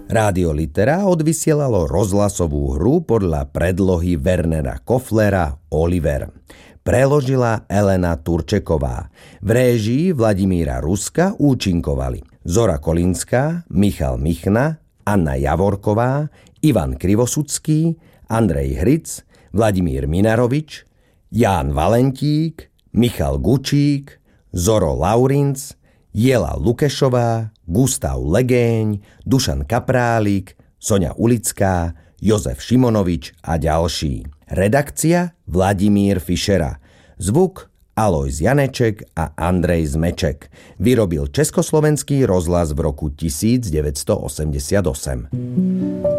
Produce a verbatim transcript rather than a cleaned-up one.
Rádio Litera odvysielalo rozhlasovú hru podľa predlohy Wernera Koflera Oliver. Preložila Elena Turčeková. V réžii Vladimíra Ruska účinkovali Zora Kolinská, Michal Michna, Anna Javorková, Ivan Krivosudský, Andrej Hric, Vladimír Minarovič, Ján Valentík, Michal Gučík, Zoro Laurinc, Jela Lukešová, Gustav Legéň, Dušan Kaprálik, Soňa Ulická, Jozef Šimonovič a ďalší. Redakcia Vladimír Fišera. Zvuk Alojz Janeček a Andrej Zmeček. Vyrobil Československý rozhlas v roku devätnásť osemdesiatosem.